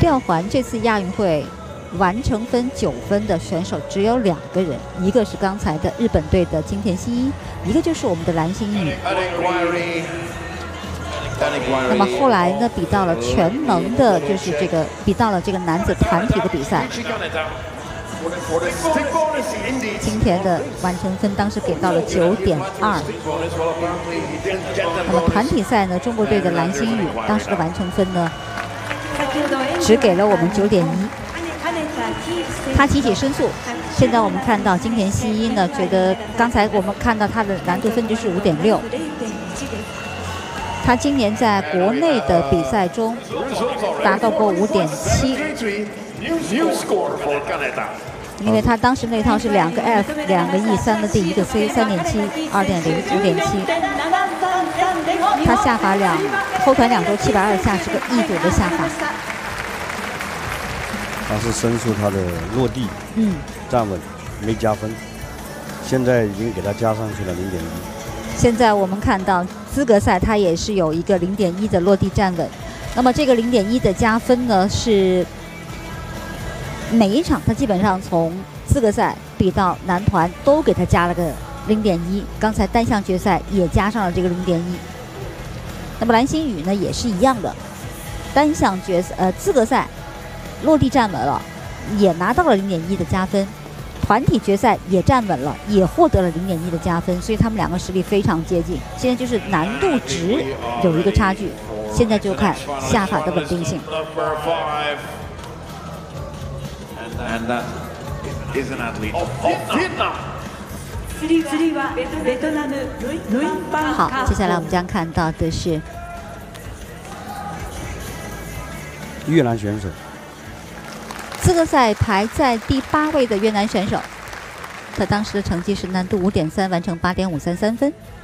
吊环这次亚运会完成分9分的选手只有2个人，一个是刚才的日本队的金田希一，一个就是我们的蓝星宇。那么后来呢，比到了全能的，就是比到了这个男子团体的比赛。金田的完成分当时给到了9.2。那么团体赛呢，中国队的蓝星宇当时的完成分呢，只给了我们9.1。他提起申诉。现在我们看到金田希一呢，觉得刚才我们看到他的难度分就是5.6。他今年在国内的比赛中达到过5.7，因为他当时那套是2个 F、2个 E、3个 D、1个 C、3.7、2.0、5.7。他下法后团2周720下是个 E 组的下法。 他是申诉他的落地，站稳没加分，现在已经给他加上去了0.1。 现在我们看到资格赛他也是有一个0.1的落地站稳，那么这个0.1的加分呢，是每一场他基本上从资格赛比到男团都给他加了个0.1，刚才单项决赛也加上了这个0.1。那么蓝星宇呢也是一样的，单项资格赛落地站稳了，也拿到了0.1的加分。团体决赛也站稳了，也获得了0.1的加分，所以他们2个实力非常接近。现在就是难度值有一个差距，现在就看下法的稳定性。好，接下来我们将看到的是越南选手。 资格赛排在第8位的越南选手，他当时的成绩是难度5.3，完成8.533分。